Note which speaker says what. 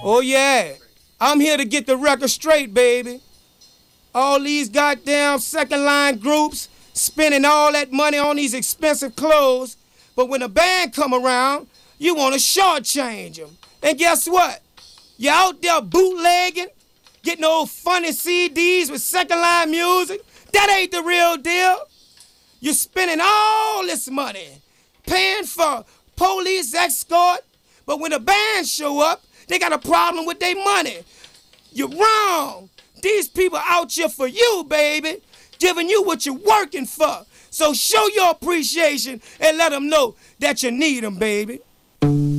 Speaker 1: Oh, yeah. I'm here to get the record straight, baby. All these goddamn second line groups spending all that money on these expensive clothes, but when the band come around, you want to shortchange them. And guess what? You out there bootlegging, getting old funny CDs with second line music. That ain't the real deal. You're spending all this money paying for police escort, but when the band show up, they got a problem with their money. You're wrong. These people out here for you, baby, giving you what you're working for. So show your appreciation and let them know that you need them, baby.